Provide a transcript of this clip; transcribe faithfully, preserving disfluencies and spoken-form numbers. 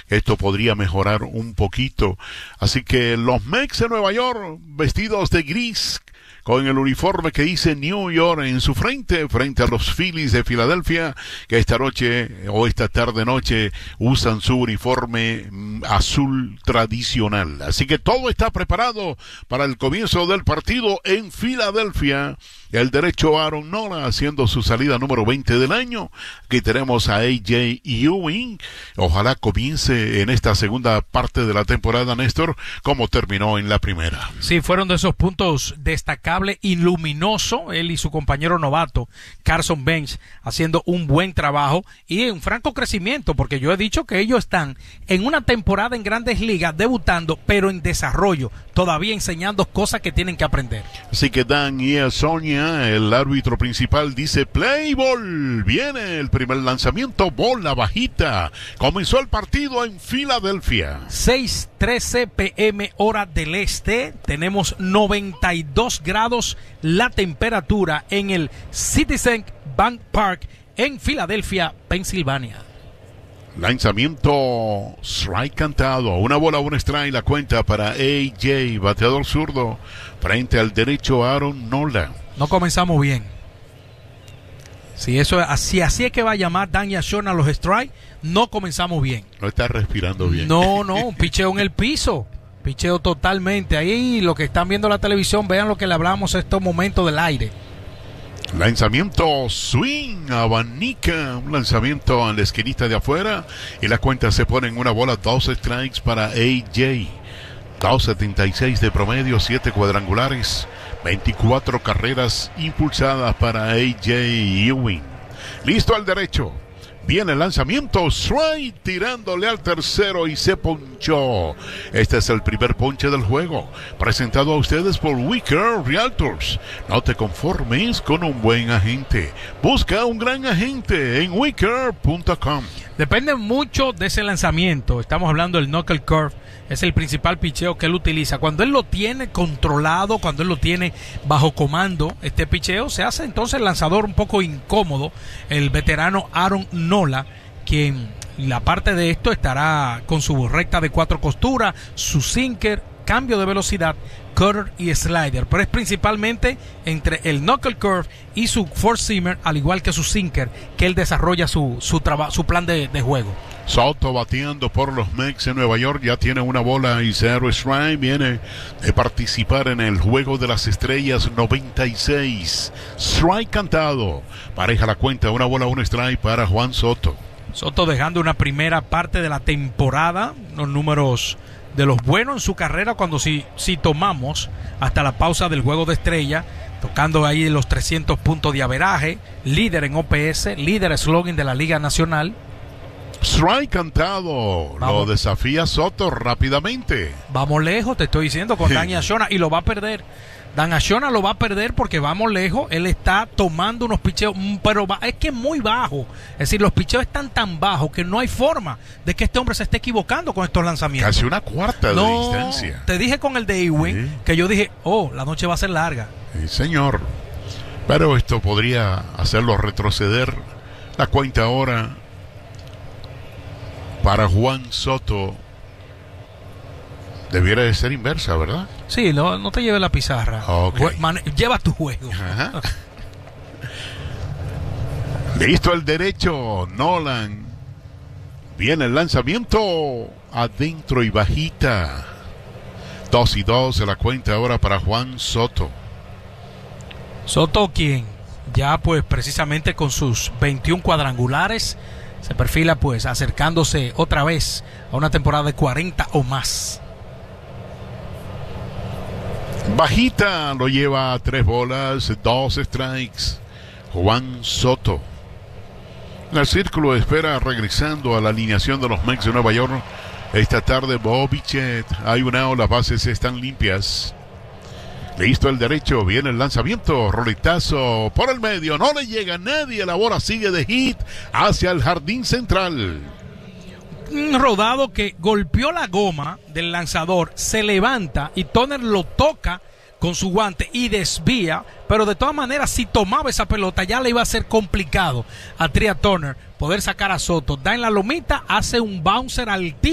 esto podría mejorar un poquito. Así que los Mets de Nueva York, vestidos de gris, con el uniforme que dice New York en su frente, frente a los Phillies de Filadelfia, que esta noche o esta tarde noche usan su uniforme mm, azul tradicional. Así que todo está preparado para el comienzo del partido en Filadelfia. El derecho Aaron Nola haciendo su salida número veinte del año. Aquí tenemos a A J Ewing. Ojalá comience en esta segunda parte de la temporada, Néstor, como terminó en la primera. Sí, fueron de esos puntos destacables y luminoso. Él y su compañero novato, Carson Bench, haciendo un buen trabajo y en franco crecimiento, porque yo he dicho que ellos están en una temporada en Grandes Ligas debutando, pero en desarrollo, todavía enseñando cosas que tienen que aprender. Así que Dan Sonia, el árbitro principal, dice play ball. Viene el primer lanzamiento, bola bajita. Comenzó el partido en Filadelfia. seis trece p m hora del este. Tenemos noventa y dos grados la temperatura en el Citizens Bank Park en Filadelfia, Pensilvania. Lanzamiento, strike cantado, una bola, un strike, la cuenta para A J, bateador zurdo, frente al derecho Aaron Nola. No comenzamos bien. Si eso es así, así es que va a llamar Dan Yashon a los strikes, no comenzamos bien. No está respirando bien. No, no, un picheo en el piso. Picheo totalmente. Ahí lo que están viendo la televisión, vean lo que le hablamos estos momentos del aire. Lanzamiento, swing, abanica, un lanzamiento en la esquinita de afuera y la cuenta se pone en una bola, dos strikes para A J. dos setenta y seis de promedio, siete cuadrangulares, veinticuatro carreras impulsadas para A J Ewing. Listo al derecho. Viene el lanzamiento, strike, tirándole al tercero y se ponchó. Este es el primer ponche del juego, presentado a ustedes por Wicker Realtors. No te conformes con un buen agente. Busca un gran agente en wicker punto com. Depende mucho de ese lanzamiento. Estamos hablando del knuckle curve. Es el principal picheo que él utiliza. Cuando él lo tiene controlado, cuando él lo tiene bajo comando, este picheo, se hace entonces el lanzador un poco incómodo. El veterano Aaron Nola, quien la parte de esto estará con su recta de cuatro costuras, su sinker, cambio de velocidad, cutter y slider, pero es principalmente entre el knuckle curve y su four seamer, al igual que su sinker, que él desarrolla su su, traba, su plan de, de juego. Soto bateando por los Mets en Nueva York, ya tiene una bola y cero strike, viene de participar en el Juego de las Estrellas noventa y seis, strike cantado, pareja la cuenta, una bola, un strike para Juan Soto. Soto dejando una primera parte de la temporada, los números de los buenos en su carrera, cuando si, si tomamos hasta la pausa del Juego de Estrella, tocando ahí los trescientos puntos de averaje, líder en O P S, líder slogan de la Liga Nacional. Strike cantado, Vamos. Lo desafía Soto rápidamente. Vamos lejos, te estoy diciendo, con Dan Yashona, y lo va a perder. Dan Yashona lo va a perder porque vamos lejos. Él está tomando unos picheos, pero va, es que es muy bajo. Es decir, los picheos están tan bajos que no hay forma de que este hombre se esté equivocando con estos lanzamientos. Casi una cuarta de no, distancia. Te dije con el de Ewing, sí, que yo dije, oh, la noche va a ser larga. Sí, señor. Pero esto podría hacerlo retroceder. La cuenta ahora para Juan Soto debiera de ser inversa, ¿verdad? Sí, no, no te lleves la pizarra. Okay. Man, lleva tu juego. Ajá. Listo el derecho, Nolan. Viene el lanzamiento adentro y bajita. Dos y dos de la cuenta ahora para Juan Soto. Soto, quien ya pues precisamente con sus veintiún cuadrangulares se perfila pues acercándose otra vez a una temporada de cuarenta o más. Bajita, lo lleva a tres bolas, dos strikes. Juan Soto. El círculo espera regresando a la alineación de los Mets de Nueva York. Esta tarde Bobby Chet. Hay un out, las bases están limpias. Listo el derecho, viene el lanzamiento, roletazo por el medio, no le llega a nadie, la bola sigue de hit hacia el jardín central. Un rodado que golpeó la goma del lanzador, se levanta y Turner lo toca con su guante y desvía, pero de todas maneras si tomaba esa pelota ya le iba a ser complicado a Trea Turner poder sacar a Soto. Da en la lomita, hace un bouncer al